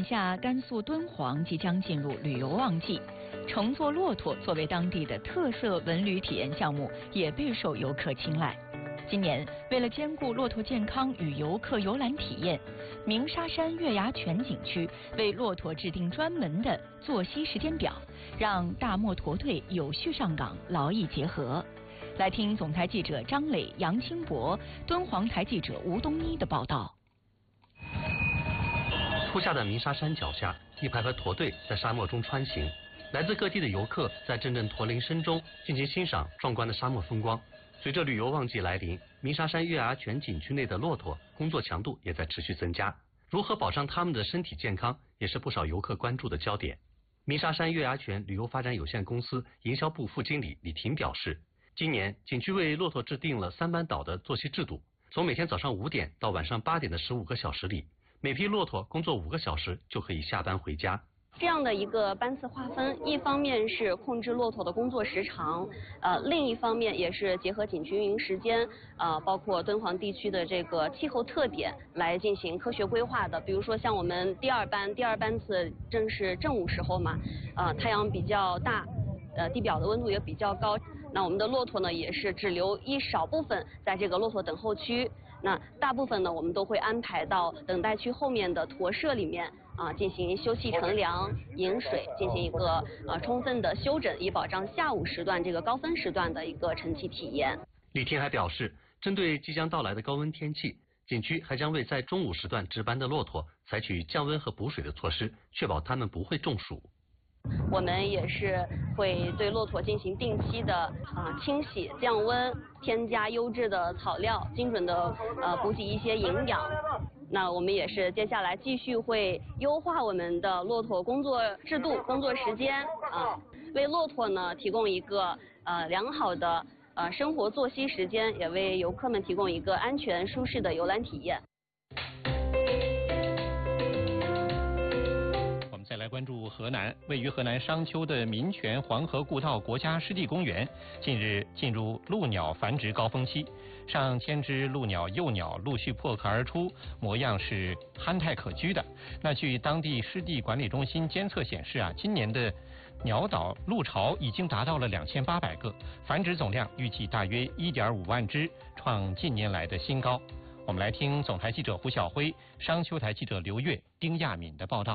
眼下甘肃敦煌即将进入旅游旺季，乘坐骆驼作为当地的特色文旅体验项目，也备受游客青睐。今年，为了兼顾骆驼健康与游客游览体验，鸣沙山月牙泉景区为骆驼制定专门的作息时间表，让大漠驼队有序上岗，劳逸结合。来听总台记者张磊、杨清博、敦煌台记者吴东一的报道。 初夏的鸣沙山脚下，一排排驼队在沙漠中穿行，来自各地的游客在阵阵驼铃声中尽情欣赏壮观的沙漠风光。随着旅游旺季来临，鸣沙山月牙泉景区内的骆驼工作强度也在持续增加。如何保障他们的身体健康，也是不少游客关注的焦点。鸣沙山月牙泉旅游发展有限公司营销部副经理李婷表示，今年景区为骆驼制定了3班倒的作息制度，从每天早上5点到晚上8点的15个小时里，每批骆驼工作5个小时就可以下班回家。 这样的一个班次划分，一方面是控制骆驼的工作时长，另一方面也是结合景区运营时间，包括敦煌地区的这个气候特点来进行科学规划的。比如说像我们第二班次正是正午时候嘛，太阳比较大，地表的温度也比较高，那我们的骆驼呢也是只留一少部分在这个骆驼等候区，那大部分呢我们都会安排到等待区后面的驼舍里面。进行休息乘凉、饮水，进行一个充分的休整，以保障下午时段这个高峰时段的一个乘骑体验。 李婷还表示，针对即将到来的高温天气，景区还将为在中午时段值班的骆驼采取降温和补水的措施，确保它们不会中暑。 我们也是会对骆驼进行定期的清洗、降温，添加优质的草料，精准的补给一些营养。那我们也是接下来继续会优化我们的骆驼工作制度、工作时间为骆驼呢提供一个良好的生活作息时间，也为游客们提供一个安全舒适的游览体验。 再来关注河南，位于河南商丘的民权黄河故道国家湿地公园，近日进入鹭鸟繁殖高峰期，上千只鹭鸟幼鸟陆续破壳而出，模样是憨态可掬的。那据当地湿地管理中心监测显示今年的鸟岛鹭巢已经达到了2800个，繁殖总量预计大约1.5万只，创近年来的新高。我们来听总台记者胡晓辉、商丘台记者刘越、丁亚敏的报道。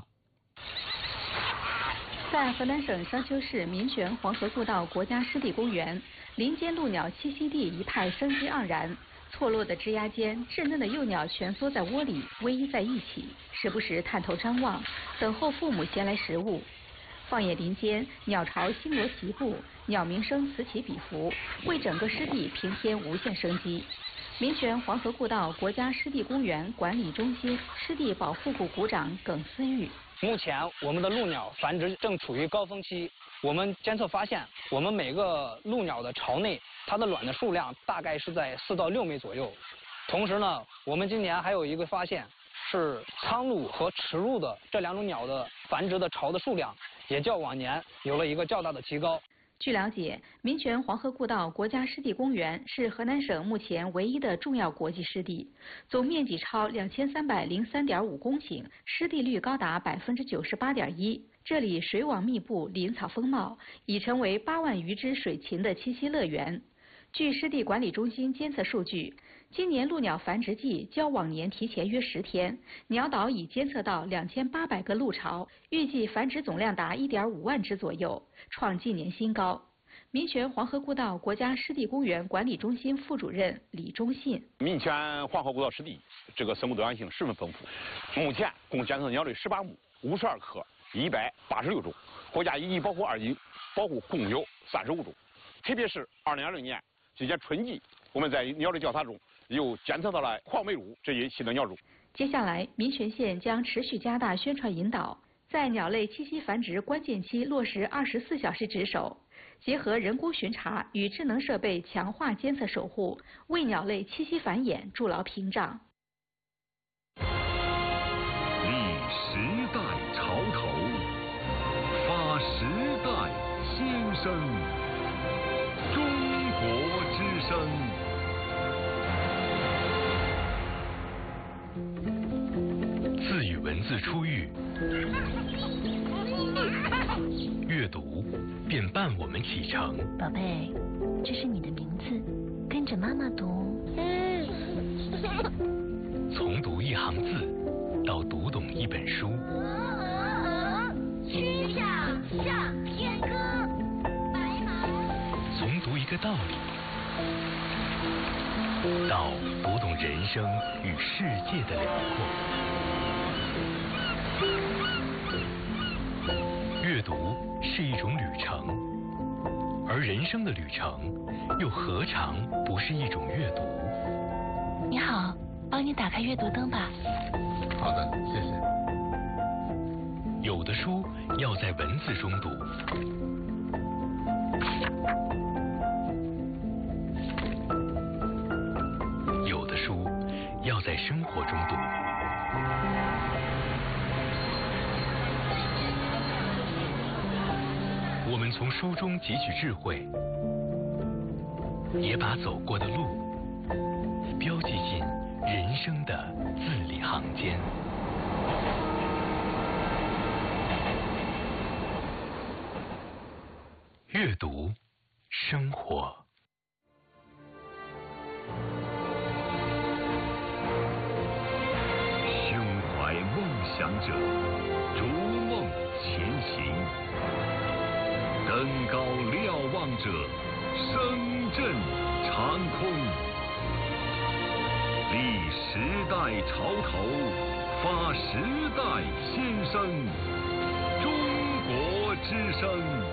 在河南省商丘市民权黄河故道国家湿地公园，林间鹭鸟栖息地一派生机盎然，错落的枝桠间，稚嫩的幼鸟蜷缩在窝里，偎依在一起，时不时探头张望，等候父母衔来食物。放眼林间，鸟巢星罗棋布，鸟鸣声此起彼伏，为整个湿地平添无限生机。民权黄河故道国家湿地公园管理中心湿地保护部股长耿思玉。 目前我们的鹭鸟繁殖正处于高峰期，我们监测发现，我们每个鹭鸟的巢内，它的卵的数量大概是在4到6枚左右。同时呢，我们今年还有一个发现，是苍鹭和池鹭的这2种鸟的繁殖的巢的数量，也较往年有了一个较大的提高。 据了解，民权黄河故道国家湿地公园是河南省目前唯一的重要国际湿地，总面积超2303.5公顷，湿地率高达98.1%。这里水网密布，林草丰茂，已成为8万余只水禽的栖息乐园。据湿地管理中心监测数据，今年鹭鸟繁殖季较往年提前约10天，鸟岛已监测到2800个鹭巢，预计繁殖总量达1.5万只左右，创近年新高。民权黄河故道国家湿地公园管理中心副主任李忠信： 民权黄河故道湿地这个生物多样性十分丰富，目前共监测鸟类18目，52科，186种，国家一级保护、2级保护共有35种。特别是2020年今年春季，我们在鸟类调查中又监测到了黄眉鹭这一新的鸟种。 接下来，民权县将持续加大宣传引导，在鸟类栖息繁殖关键期落实24小时值守，结合人工巡查与智能设备强化监测守护，为鸟类栖息繁衍筑牢屏障。 立时代潮头，发时代新声。中国之声。 自与文字初遇，阅读便伴我们启程。 宝贝，这是你的名字，跟着妈妈读。 从读一行字到读懂一本书。 曲项向天歌，白马。 从读一个道理到读懂人生与世界的辽阔。阅读是一种旅程，而人生的旅程又何尝不是一种阅读？ 你好，帮你打开阅读灯吧。 好的，谢谢。 有的书要在文字中读，有的书要在生活中读。我们从书中汲取智慧，也把走过的路标记进人生的字里行间。阅读，生活。 胸怀梦想者，逐梦前行。登高瞭望者，声震长空。立时代潮头，发时代先声。中国之声。